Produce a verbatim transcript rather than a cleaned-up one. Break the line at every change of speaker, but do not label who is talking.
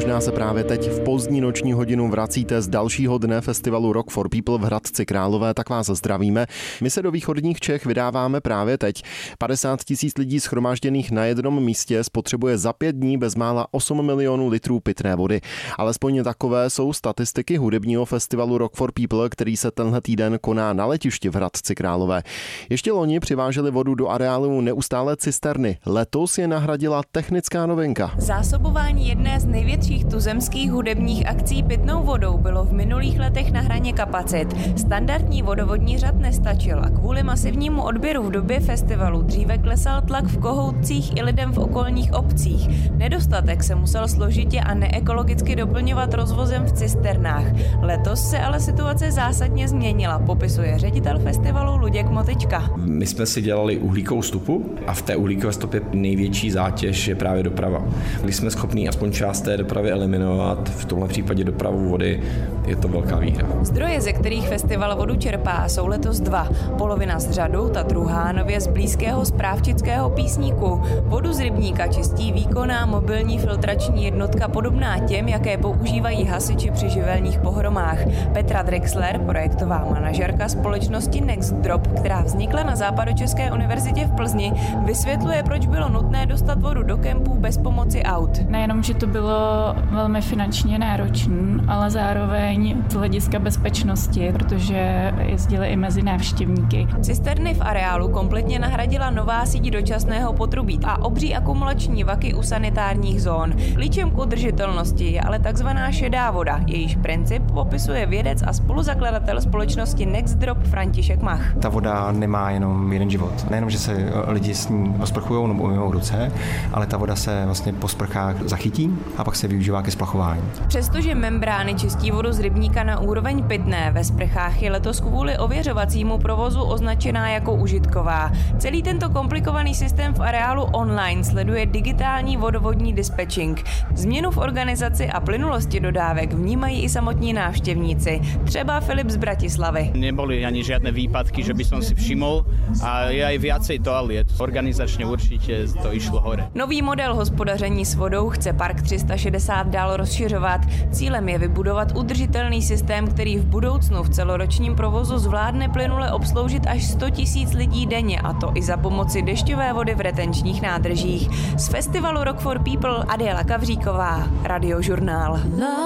Možná se právě teď v pozdní noční hodinu vracíte z dalšího dne festivalu Rock for People v Hradci Králové, tak vás zdravíme. My se do východních Čech vydáváme právě teď. padesát tisíc lidí shromážděných na jednom místě spotřebuje za pět dní bezmála osm milionů litrů pitné vody. Alespoň takové jsou statistiky hudebního festivalu Rock for People, který se tenhle týden koná na letišti v Hradci Králové. Ještě loni přiváželi vodu do areálu neustále cisterny. Letos je nahradila technická novinka.
Zásobování jedné z největších tuzemských hudebních akcí pitnou vodou bylo v minulých letech na hraně kapacit. Standardní vodovodní řad nestačil a kvůli masivnímu odběru v době festivalu dříve klesal tlak v Kohoutcích i lidem v okolních obcích. Nedostatek se musel složitě a neekologicky doplňovat rozvozem v cisternách. Letos se ale situace zásadně změnila, popisuje ředitel festivalu Luděk Motyčka.
My jsme si dělali uhlíkovou stopu a v té uhlíkové stopě největší zátěž je právě doprava. Když jsme schopní aspoň část té dopravy eliminovat, v tomhle případě dopravu vody, je to velká výhra.
Zdroje, ze kterých festival vodu čerpá, jsou letos dva. Polovina z řadu, ta druhá nově z blízkého správčického Písníku. Vodu z rybníka čistí výkonná mobilní filtrační jednotka podobná těm, jaké používají hasiči při živelních pohromách. Petra Drexler, projektová manažerka společnosti Next Drop, která vznikla na Západočeské univerzitě v Plzni, vysvětluje, proč bylo nutné dostat vodu do kempů bez pomoci aut.
Nejenom, že to bylo velmi finančně náročné, ale zároveň z hlediska bezpečnosti, protože jezdili i mezi návštěvníky.
Cisterny v areálu kompletně nahradila nová síť dočasného potrubí a obří akumulační vaky u sanitárních zón. Klíčem k udržitelnosti je ale takzvaná šedá voda. Jejíž princip popisuje vědec a spoluzakladatel společnosti Next Drop František Mach.
Ta voda nemá jenom jeden život. Nejenom, že se lidi s ní osprchují nebo umyjou ruce, ale ta voda se vlastně po sprchách zachytí a pak se využívá ke splachování.
Přestože membrány čistí vodu z rybníka na úroveň pitné, ve sprchách je letos kvůli ověřovacímu provozu označená jako užitková. Celý tento komplikovaný systém v areálu online sleduje digitální vodovodní dispečing. Změnu v organizaci a plynulosti dodávek vnímají i samotní návštěvníci. Třeba Filip z Bratislavy.
Neboli ani žiadne výpadky, že by som si všimol, a je aj viacej toaliet. Organizačně určitě to išlo hore.
Nový model hospodaření s vodou chce Park tři sta šedesát dál rozšiřovat. Cílem je vybudovat udržitelný systém, který v budoucnu v celoročním provozu zvládne plynule obsloužit až sto tisíc lidí denně, a to i za pomoci dešťové vody v retenčních nádržích. Z festivalu Rock for People Adéla Kavříková, Radiožurnál.